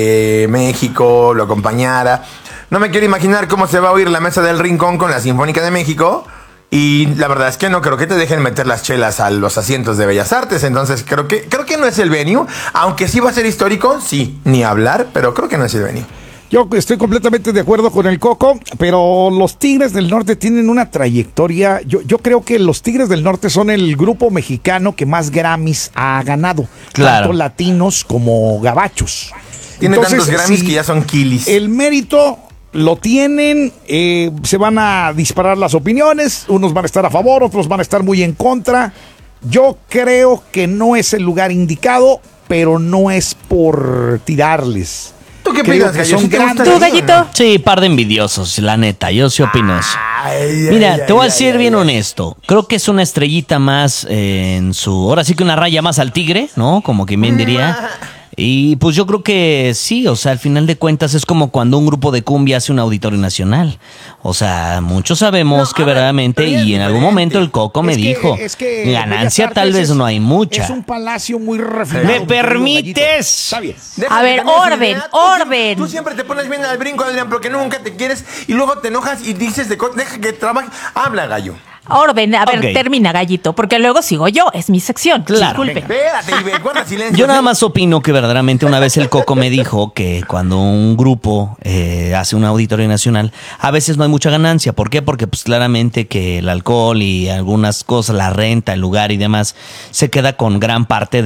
México lo acompañara. No me quiero imaginar cómo se va a oír la mesa del Rincón con la Sinfónica de México. Y la verdad es que no creo que te dejen meter las chelas a los asientos de Bellas Artes. Entonces creo que no es el venue. Aunque sí va a ser histórico, sí, ni hablar, pero creo que no es el venue. Yo estoy completamente de acuerdo con el Coco, pero los Tigres del Norte tienen una trayectoria. Yo creo que los Tigres del Norte son el grupo mexicano que más Grammys ha ganado. Claro. Tanto latinos como gabachos. Tiene tantos Grammys que ya son kilis. El mérito lo tienen, se van a disparar las opiniones, unos van a estar a favor, otros van a estar muy en contra. Yo creo que no es el lugar indicado, pero no es por tirarles. ¿Tú qué Creo opinas, que Gallo? son ¿Sí te grandes. gusta ¿Tú, el Gallito? vino? Sí, par de envidiosos, la neta, yo sí opino eso. Mira, te voy a ser bien honesto. Creo que es una estrellita más en su... Ahora sí que una raya más al tigre, ¿no? Como que bien diría. Y pues yo creo que sí, o sea, al final de cuentas es como cuando un grupo de cumbia hace un auditorio nacional. O sea, muchos sabemos que verdaderamente, y en algún momento el Coco me dijo, ganancia Bellas tal Artes vez no hay mucha. Es un palacio muy refinado. ¿Me permites? Está bien. A ver, orden. Tú siempre te pones bien al brinco, Adrián, porque nunca te quieres y luego te enojas y dices deja que trabaje. Habla, Gallo. Orden, a ver, Ok. termina, Gallito, porque luego sigo yo, es mi sección. Claro. Disculpe. Espérate, y guarda silencio. Yo nada más opino que verdaderamente una vez el Coco me dijo que cuando un grupo hace un auditorio nacional, a veces no hay mucha ganancia. ¿Por qué? Porque pues claramente que el alcohol y algunas cosas, la renta, el lugar y demás, se queda con gran parte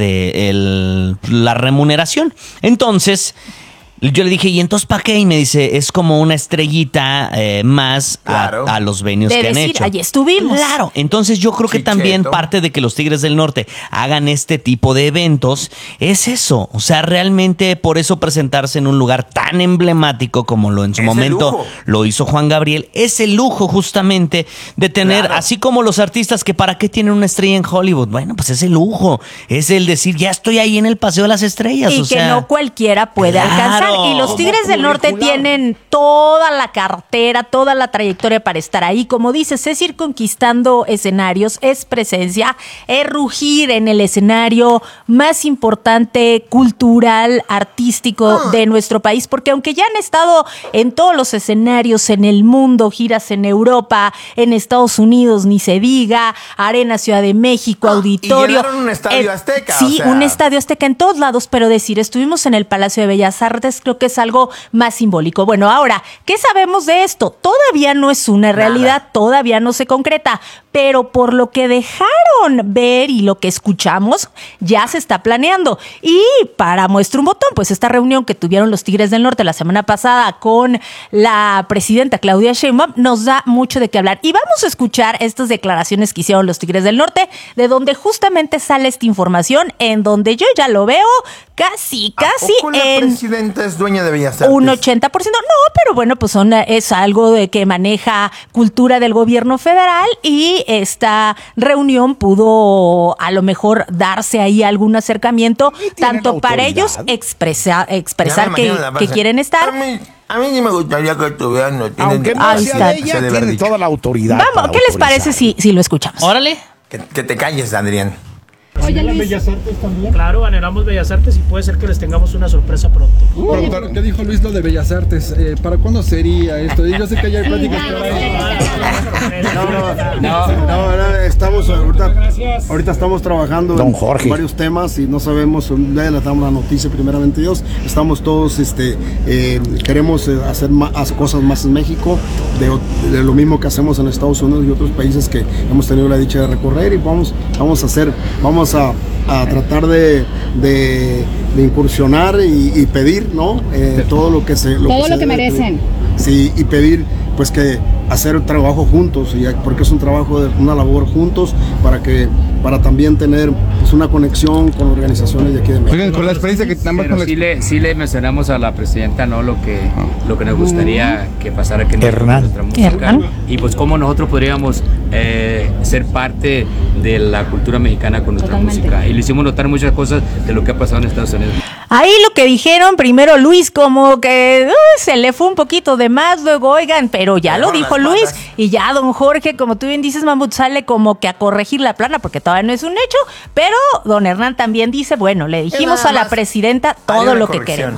de la remuneración. Entonces... yo le dije, ¿y entonces para qué? Y me dice, es como una estrellita más Claro. a los venues De que han decir, hecho. allí estuvimos. Claro, entonces yo creo que Chicheto. también parte de que los Tigres del Norte hagan este tipo de eventos es eso. O sea, realmente por eso presentarse en un lugar tan emblemático como lo en su Es el momento lujo. lo hizo Juan Gabriel, es el lujo justamente de tener, Claro. así como los artistas que para qué tienen una estrella en Hollywood. Bueno, pues es el lujo, es el decir, ya estoy ahí en el Paseo de las Estrellas. Y o que sea, no cualquiera puede claro. alcanzar. Y los Como Tigres del Norte curricular. tienen toda la cartera, toda la trayectoria para estar ahí. Como dices, es ir conquistando escenarios, es presencia, es rugir en el escenario más importante, cultural, artístico de nuestro país. Porque aunque ya han estado en todos los escenarios en el mundo, giras en Europa, en Estados Unidos, ni se diga, Arena Ciudad de México, auditorio. Y llenaron un estadio azteca, Sí, o sea. un estadio azteca en todos lados, pero decir, estuvimos en el Palacio de Bellas Artes, creo que es algo más simbólico. Bueno, ahora, ¿qué sabemos de esto? Todavía no es una realidad, todavía no se concreta, pero por lo que dejaron ver y lo que escuchamos, ya se está planeando. Y para muestra un botón, pues esta reunión que tuvieron los Tigres del Norte la semana pasada con la presidenta Claudia Sheinbaum nos da mucho de qué hablar. Y vamos a escuchar estas declaraciones que hicieron los Tigres del Norte, de donde justamente sale esta información, en donde yo ya lo veo casi ¿A poco la en presidenta es dueña de Bellas Artes? un 80%. No, pero bueno, pues es algo de que maneja cultura del gobierno federal y esta reunión pudo a lo mejor darse ahí algún acercamiento, Y tienen tanto para autoridad. ellos expresar Ya me que, imagino la que panza. quieren estar. A mí sí me gustaría que estuvieran. No tienen Aunque no Ahí sea está. de ella, tiene toda la autoridad. Vamos, para ¿qué les parece autorizar. si lo escuchamos? órale. Que te calles, Adrián. Bellas Artes también. Claro, anhelamos Bellas Artes y puede ser que les tengamos una sorpresa pronto. Preguntar, ¿qué dijo Luis lo de Bellas Artes? ¿Para cuándo sería esto? Yo sé que ya hay pláticas por ahí. No, estamos ahorita estamos trabajando Don Jorge. en varios temas y no sabemos, ya les damos la noticia primeramente Dios. Estamos todos, queremos hacer más cosas más en México, de lo mismo que hacemos en Estados Unidos y otros países que hemos tenido la dicha de recorrer y vamos a tratar de incursionar y pedir, ¿no? Todo lo que se Todo lo que debe merecen. pedir. Sí, y pedir pues que hacer un trabajo juntos, porque es un trabajo una labor juntos para también tener pues, una conexión con organizaciones de aquí de México. Oigan, con la experiencia que nada más Pero con la sí le mencionamos a la presidenta, ¿no? Lo que nos gustaría que pasara aquí en Hernán. nuestra música. Hernán. Y pues cómo nosotros podríamos ser parte de la cultura mexicana con nuestra Totalmente. música. Y le hicimos notar muchas cosas de lo que ha pasado en Estados Unidos. Ahí lo que dijeron primero Luis, como que se le fue un poquito de más, luego oigan, pero ya lo Mejor dijo las Luis, patas. y ya don Jorge, como tú bien dices, Mamut, sale como que a corregir la plana, porque todavía no es un hecho, pero don Hernán también dice, bueno, le dijimos nada a la más presidenta hay todo una lo que corrección. queremos.